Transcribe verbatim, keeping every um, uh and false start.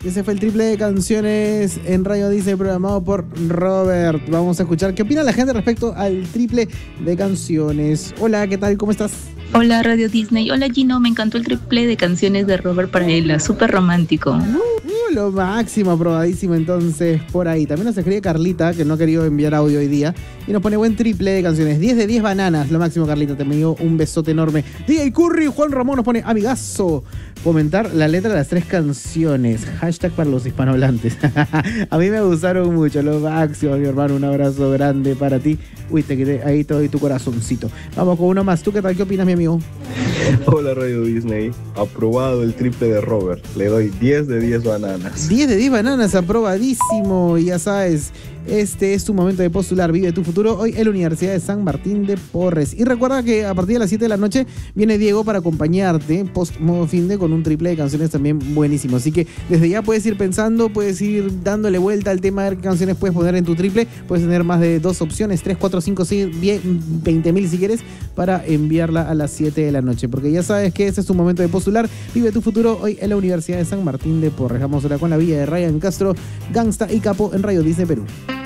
Ese fue el triple de canciones en Radio Disney programado por Robert. Vamos a escuchar qué opina la gente respecto al triple de canciones. Hola, ¿qué tal? ¿Cómo estás? Hola Radio Disney, hola Gino, me encantó el triple de canciones de Robert Paraela, súper romántico. Uh, uh, lo máximo, aprobadísimo entonces por ahí. También nos escribe Carlita, que no ha querido enviar audio hoy día, y nos pone buen triple de canciones, diez de diez bananas, lo máximo Carlita, te me dio un besote enorme. D J Curry, Juan Ramón nos pone amigazo, comentar la letra de las tres canciones, hashtag para los hispanohablantes. A mí me gustaron mucho, lo máximo mi hermano, un abrazo grande para ti. Uy, te quedé ahí todo y tu corazoncito. Vamos con uno más, ¿tú qué tal? ¿Qué opinas mi amigo? Hola Radio Disney, aprobado el triple de Robert, le doy diez de diez bananas. diez de diez bananas, aprobadísimo, y ya sabes, este es tu momento de postular, vive tu futuro, hoy en la Universidad de San Martín de Porres. Y recuerda que a partir de las siete de la noche viene Diego para acompañarte post modo finde con un triple de canciones también buenísimo, así que desde ya puedes ir pensando, puedes ir dándole vuelta al tema de qué canciones puedes poner en tu triple, puedes tener más de dos opciones, tres, cuatro, cinco, seis, veinte mil si quieres, para enviarla a las siete de la noche, porque ya sabes que ese es tu momento de postular, vive tu futuro hoy en la Universidad de San Martín de Porres. Vamos ahora con la villa de Ryan Castro, Gangsta y Capo en Radio Disney Perú.